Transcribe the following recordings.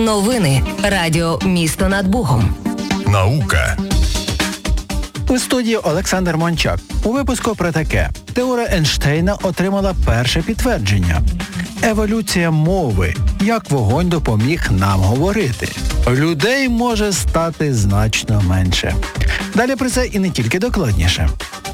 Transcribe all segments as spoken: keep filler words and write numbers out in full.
Новини. Радіо «Місто над Богом». Наука. У студії Олександр Мончак. У випуску про таке. Теорія Ейнштейна отримала перше підтвердження. Еволюція мови. Як вогонь допоміг нам говорити. Людей може стати значно менше. Далі про це і не тільки докладніше.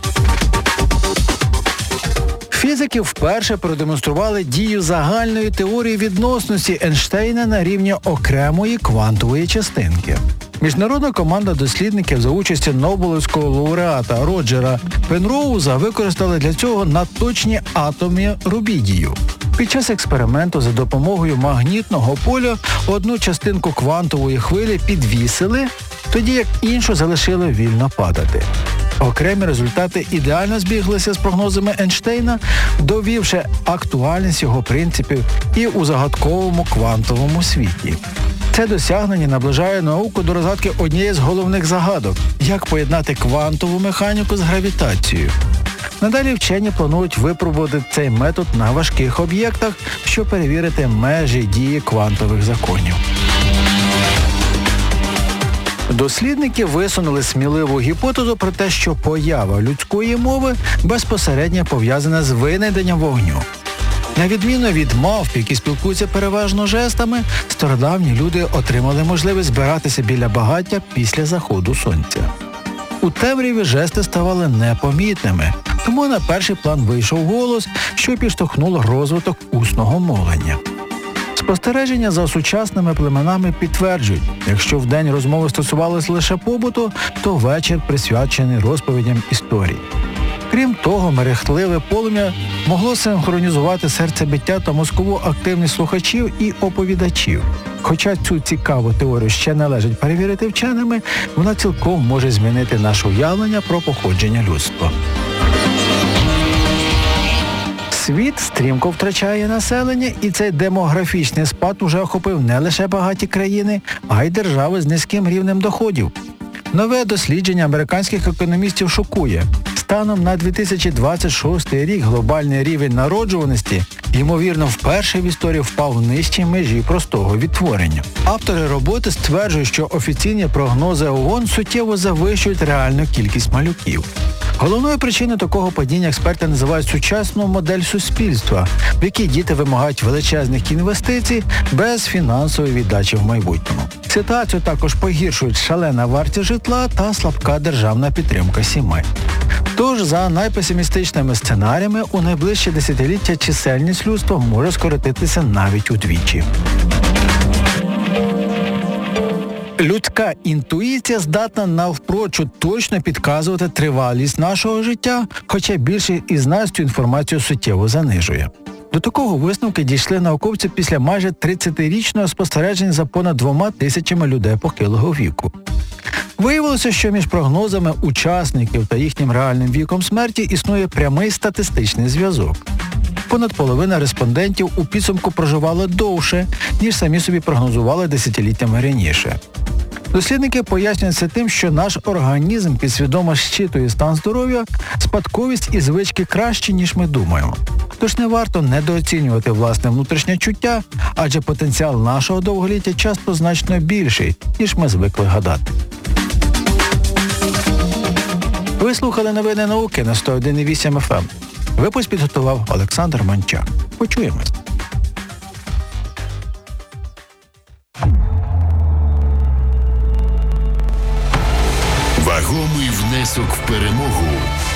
Фізики вперше продемонстрували дію загальної теорії відносності Ейнштейна на рівні окремої квантової частинки. Міжнародна команда дослідників за участі Нобелівського лауреата Роджера Пенроуза використали для цього надточні атоми рубідію. Під час експерименту за допомогою магнітного поля одну частинку квантової хвилі підвісили, тоді як іншу залишили вільно падати. Окремі результати ідеально збіглися з прогнозами Ейнштейна, довівши актуальність його принципів і у загадковому квантовому світі. Це досягнення наближає науку до розгадки однієї з головних загадок – як поєднати квантову механіку з гравітацією. Надалі вчені планують випробувати цей метод на важких об'єктах, щоб перевірити межі дії квантових законів. Дослідники висунули сміливу гіпотезу про те, що поява людської мови безпосередньо пов'язана з винайденням вогню. На відміну від мавп, які спілкуються переважно жестами, стародавні люди отримали можливість збиратися біля багаття після заходу сонця. У темряві жести ставали непомітними, тому на перший план вийшов голос, що підштовхнуло розвиток усного мовлення. Спостереження за сучасними племенами підтверджують, якщо вдень розмови стосувалися лише побуту, то вечір присвячений розповідям історій. Крім того, мерехтливе полум'я могло синхронізувати серцебиття та мозкову активність слухачів і оповідачів. Хоча цю цікаву теорію ще належить перевірити вченими, вона цілком може змінити наше уявлення про походження людства. Світ стрімко втрачає населення, і цей демографічний спад уже охопив не лише багаті країни, а й держави з низьким рівнем доходів. Нове дослідження американських економістів шокує. Станом на дві тисячі двадцять шостий рік глобальний рівень народжуваності, ймовірно, вперше в історії впав нижче межі простого відтворення. Автори роботи стверджують, що офіційні прогнози ООН суттєво завищують реальну кількість малюків. Головною причиною такого падіння експерти називають сучасну модель суспільства, в якій діти вимагають величезних інвестицій без фінансової віддачі в майбутньому. Ситуацію також погіршують шалена вартість житла та слабка державна підтримка сімей. Тож, за найпесимістичними сценаріями, у найближче десятиліття чисельність людства може скоротитися навіть удвічі. Людська інтуїція здатна навпрочуд точно підказувати тривалість нашого життя, хоча більшість із нас цю інформацію суттєво занижує. До такого висновку дійшли науковці після майже тридцятирічного спостереження за понад двома тисячами людей похилого віку. Виявилося, що між прогнозами учасників та їхнім реальним віком смерті існує прямий статистичний зв'язок. Понад половина респондентів у підсумку проживали довше, ніж самі собі прогнозували десятиліттями раніше. Дослідники пояснюють це тим, що наш організм підсвідомо щитує стан здоров'я, спадковість і звички краще, ніж ми думаємо. Тож не варто недооцінювати власне внутрішнє чуття, адже потенціал нашого довголіття часто значно більший, ніж ми звикли гадати. Ви слухали новини науки на сто один і вісім еф ем. Випуск підготував Олександр Мончак. Почуємось. Вагомий внесок в перемогу